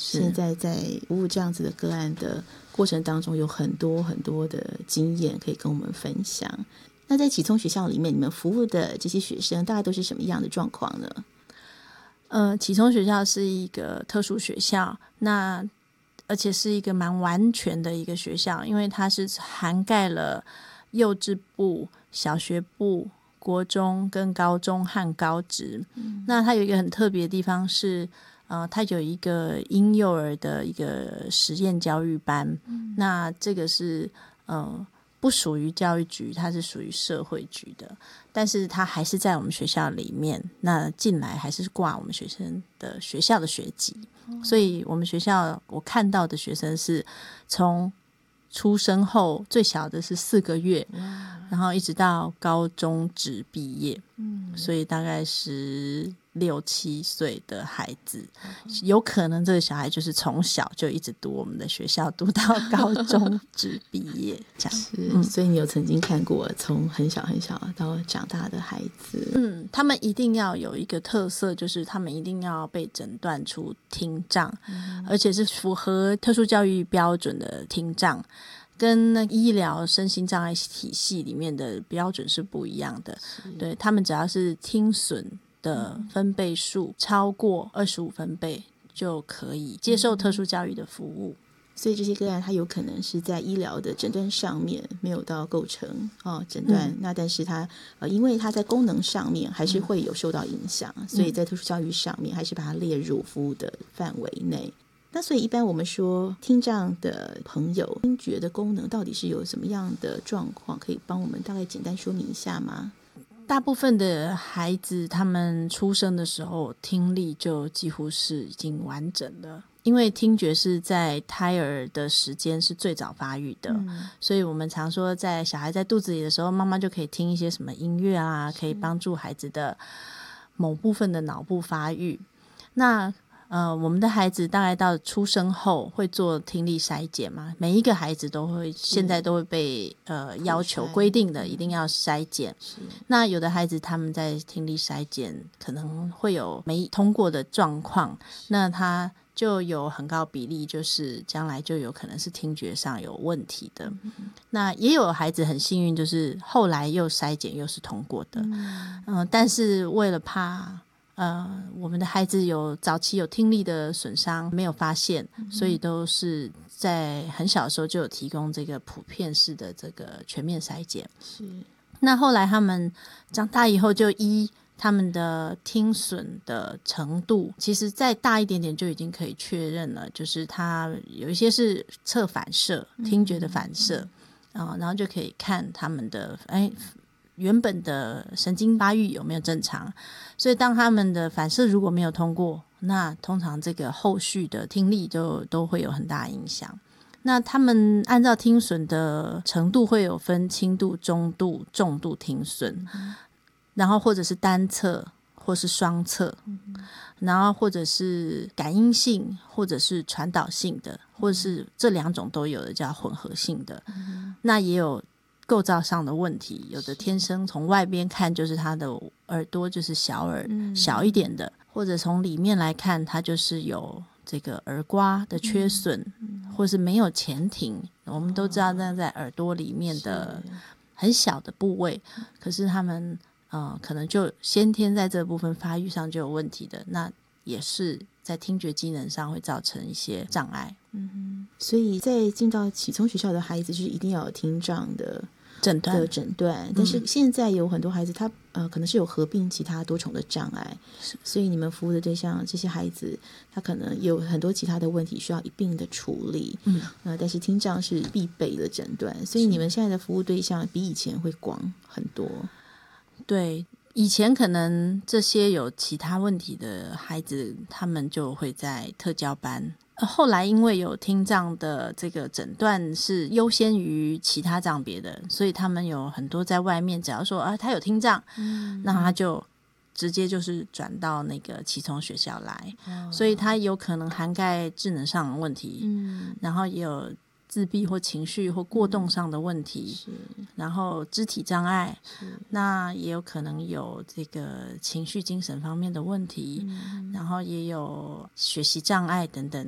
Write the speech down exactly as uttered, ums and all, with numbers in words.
现在在服务这样子的个案的过程当中，有很多很多的经验可以跟我们分享。那在启聪学校里面，你们服务的这些学生大概都是什么样的状况呢？ 呃，启聪学校是一个特殊学校，那而且是一个蛮完全的一个学校，因为它是涵盖了幼稚部、小学部、国中跟高中和高职、嗯、那它有一个很特别的地方是呃，它有一个婴幼儿的一个实验教育班、嗯、那这个是呃不属于教育局，它是属于社会局的，但是它还是在我们学校里面，那进来还是挂我们学生的学校的学籍、哦、所以我们学校我看到的学生是从出生后最小的是四个月，然后一直到高中职毕业、嗯、所以大概十六七岁的孩子、嗯、有可能这个小孩就是从小就一直读我们的学校，读到高中职毕业这样是、嗯、所以你有曾经看过从很小很小到长大的孩子？ 嗯，他们一定要有一个特色，就是他们一定要被诊断出听障、嗯、而且是符合特殊教育标准的听障，跟那医疗身心障碍体系里面的标准是不一样的。对，他们只要是听损的分贝数超过二十五分贝就可以接受特殊教育的服务。 所以这些个案它有可能是在医疗的诊断上面没有到构成、哦、诊断、嗯、那但是它、呃、因为它在功能上面还是会有受到影响、嗯、所以在特殊教育上面还是把它列入服务的范围内。那所以一般我们说听障的朋友听觉的功能到底是有什么样的状况，可以帮我们大概简单说明一下吗？ 大部分的孩子他们出生的时候听力就几乎是已经完整了，因为听觉是在胎儿的时间是最早发育的、嗯、所以我们常说在小孩在肚子里的时候，妈妈就可以听一些什么音乐啊，可以帮助孩子的某部分的脑部发育。那呃，我们的孩子大概到出生后会做听力筛检嘛，每一个孩子都会现在都会被呃要求规定的一定要筛检。那有的孩子他们在听力筛检可能会有没通过的状况，那他就有很高比例就是将来就有可能是听觉上有问题的、嗯、那也有孩子很幸运就是后来又筛检又是通过的、嗯呃、但是为了怕呃，我们的孩子有早期有听力的损伤没有发现、嗯、所以都是在很小的时候就有提供这个普遍式的这个全面筛检。 是， 那后来他们长大以后就依他们的听损的程度，其实再大一点点就已经可以确认了，就是他有一些是侧反射，听觉的反射、嗯呃、然后就可以看他们的哎原本的神经发育有没有正常，所以当他们的反射如果没有通过，那通常这个后续的听力就都会有很大影响。那他们按照听损的程度会有分轻度、中度、重度听损、嗯、然后或者是单侧或是双侧、嗯、然后或者是感应性或者是传导性的，或者是这两种都有的叫混合性的、嗯、那也有构造上的问题，有的天生从外边看就是他的耳朵就是小耳、嗯、小一点的，或者从里面来看他就是有这个耳刮的缺损、嗯嗯、或是没有前庭。我们都知道那在耳朵里面的很小的部位，可是他们、呃、可能就先天在这部分发育上就有问题的，那也是在听觉机能上会造成一些障碍。 嗯，所以在进到启聪学校的孩子就是一定要有听障的诊断的诊断，但是现在有很多孩子他呃可能是有合并其他多重的障碍，所以你们服务的对象这些孩子他可能有很多其他的问题需要一并的处理，嗯，呃，但是听障是必备的诊断，所以你们现在的服务对象比以前会广很多。 对，以前可能这些有其他问题的孩子他们就会在特教班，后来因为有听障的这个诊断是优先于其他障别的，所以他们有很多在外面只要说啊他有听障、嗯、那他就直接就是转到那个启聪学校来、哦、所以他有可能涵盖智能上的问题、嗯、然后也有自闭或情绪或过动上的问题、嗯、然后肢体障碍，那也有可能有这个情绪精神方面的问题、嗯、然后也有学习障碍等等。